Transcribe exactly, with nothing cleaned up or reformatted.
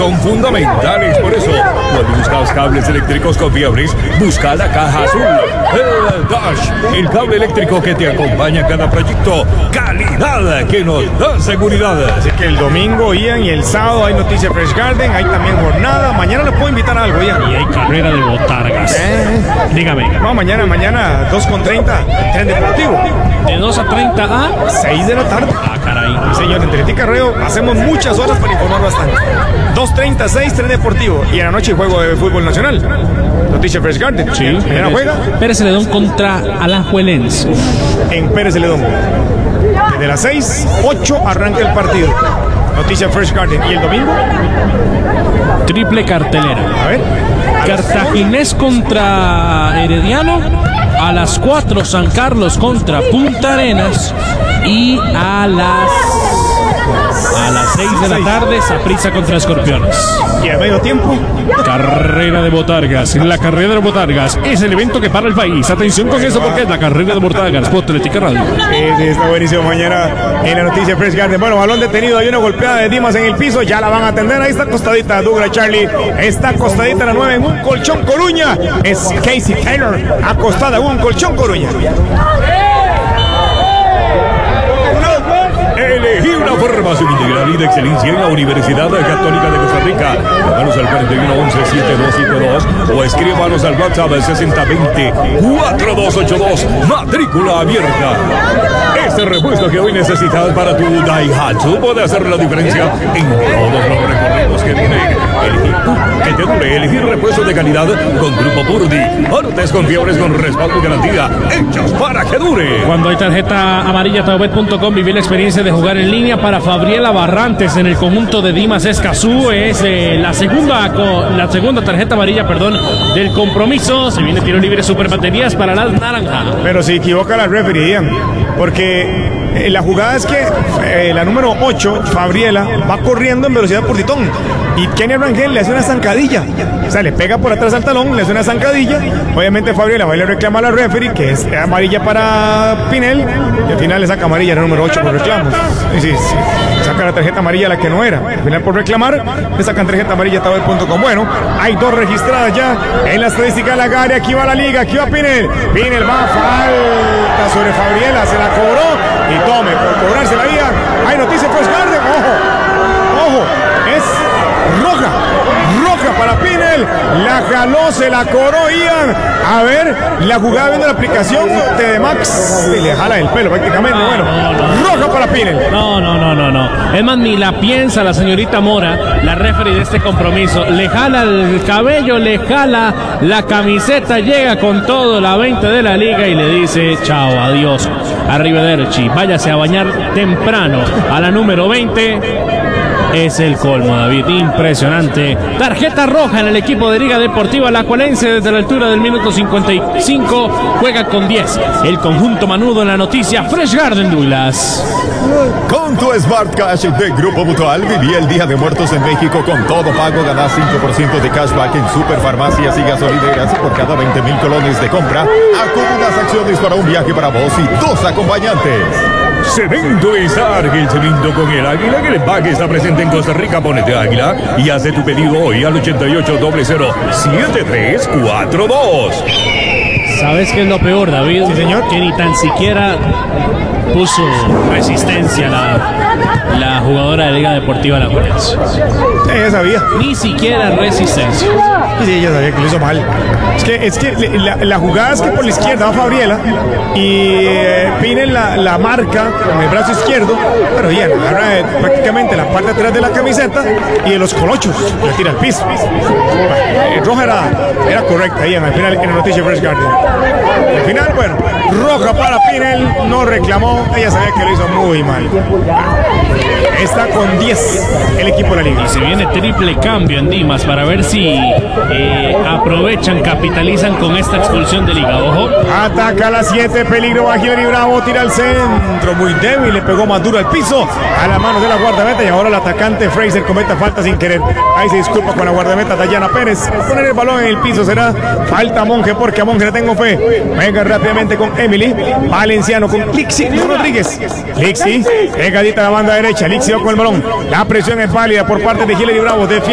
son fundamentales. Por eso, cuando buscas cables eléctricos confiables, busca la caja azul. El Dash, el cable eléctrico que te acompaña en cada proyecto. Calidad que nos da seguridad. Así que el domingo, Ian, y el sábado hay noticias Fresh Garden, hay también jornada. Mañana le puedo invitar a algo, Ian. Y hay carrera de botargas. ¿Eh? Dígame. No, mañana, mañana, dos con treinta, tren deportivo. De dos a treinta a seis de la tarde. Ah, caray. Sí, señor, entre ti Carreo hacemos muchas horas para informar bastante. dos treinta, seis, tren deportivo. Y en la noche juego de fútbol nacional. Noticias Fresh Garden. Sí. Mañana juega Pérez Celedón contra Alajuelense. en Pérez Celedón. Desde las seis, ocho arranca el partido. Noticias Fresh Garden. ¿Y el domingo? Triple cartelera. A ver. Cartaginés contra Herediano. A las cuatro San Carlos contra Punta Arenas. Y a las a las seis de la tarde Saprissa contra Escorpiones. Y a medio tiempo, Carrera de botargas. La carrera de botargas es el evento que para el país. Atención con eso porque es la carrera de botargas por Atlética Radio. sí, sí, está buenísimo. Mañana en la noticia Fresh Garden. Bueno, balón detenido. Hay una golpeada de Dimas en el piso. Ya la van a atender. Ahí está acostadita Douglas Charlie. Está acostadita la nueve en un colchón Coruña. Es Casey Taylor acostada en un colchón Coruña. Elegí una formación integral y de excelencia en la Universidad Católica de Costa Rica. Llámanos al cuatro uno once, siete dos cinco dos o escríbanos al WhatsApp sesenta veinte, cuatro dos ocho dos. Matrícula abierta. Este repuesto que hoy necesitas para tu Daihatsu puede hacer la diferencia en todos los recorridos que tiene. Elegir tú, que te dure. Elegir repuestos de calidad con Grupo Purdy. Partes confiables con respaldo y garantía. Hechos para que dure. Cuando hay tarjeta amarilla, taobet punto com, viví la experiencia de jugar en línea para Fabriela Barrantes en el conjunto de Dimas Escazú. Es eh, la segunda la segunda tarjeta amarilla, perdón, del compromiso. Se viene tiro libre, super baterías para las naranjas. Pero se equivoca la referee, Ian, porque eh, la jugada es que eh, la número ocho, Fabriela, va corriendo en velocidad por titón y Kenny Rangel le hace una zancadilla. O sea, le pega por atrás al talón, le hace una zancadilla. Obviamente Fabriela va a ir a reclamar a la referee, que es amarilla para Pinel, y al final le saca amarilla la número ocho por reclamos. Sí, sí, sí. Saca la tarjeta amarilla la que no era. Al final por reclamar, le sacan tarjeta amarilla a taobet punto com. Bueno, hay dos registradas ya en la estadística de la Gare. Aquí va la liga, aquí va Pinel. Pinel va, falta sobre Fabriela, se la cobró y tome, por cobrarse la vía. Hay noticias Fresh Garden, ojo, ojo, es roja, roja para Pinel, la jaló, se la cobró Ian. A ver, la jugada viendo la aplicación de Max y le jala el pelo prácticamente. Bueno, roja para Pinel. No, no, no, no, no. Es más, ni la piensa la señorita Mora, la referee de este compromiso. Le jala el cabello, le jala la camiseta, llega con todo la veinte de la liga y le dice chao, adiós. Arrivederci, váyase a bañar temprano a la número veinte. Es el colmo, David, impresionante. Tarjeta roja en el equipo de Liga Deportiva Alajuelense desde la altura del minuto cincuenta y cinco. Juega con diez. El conjunto manudo en la noticia Fresh Garden, Douglas. Con tu Smart Cash de Grupo Mutual, viví el Día de Muertos en México con todo pago. Ganás cinco por ciento de cashback en superfarmacias y gasolineras. Por cada veinte mil colones de compra, acumulas acciones para un viaje para vos y dos acompañantes. Cemento Estar, el cemento con el águila, que el empaque está presente en Costa Rica. Ponete águila y hace tu pedido hoy al ochenta y ocho cero cero siete tres cuatro dos. ¿Sabes qué es lo peor, David? Sí, señor. Que ni tan siquiera puso resistencia la, la jugadora de Liga Deportiva Alajuelense. Sí, ella sabía. Ni siquiera resistencia. Sí, ella sabía que lo hizo mal. Es que, es que la, la jugada es que por la izquierda va Fabriela y eh, Pinel la, la marca con el brazo izquierdo, pero ya agarra eh, prácticamente la parte de atrás de la camiseta y de los colochos la tira al piso. Bueno, eh, roja era, era correcta ahí en el final en la noticia Fresh Garden. Al final, bueno, roja para Pinel, no reclamó, ella sabía que lo hizo muy mal. Está con diez el equipo de la liga. Y se viene triple cambio en Dimas para ver si eh, aprovechan, capitalizan con esta expulsión de liga. Ojo. Ataca a las siete, peligro va Hilary Bravo, tira al centro, muy débil, le pegó más duro al piso, a la mano de la guardameta y ahora el atacante Fraser comete falta sin querer. Ahí se disculpa con la guardameta Dayana Pérez. Poner el balón en el piso será falta a Monje porque a Monje le tengo fe. Venga rápidamente con Emily, Valenciano con Lixi Rodríguez. Lixi, pegadita a la banda derecha, Lixi va con el balón. La presión es válida por parte de Hilary Bravo. Defiende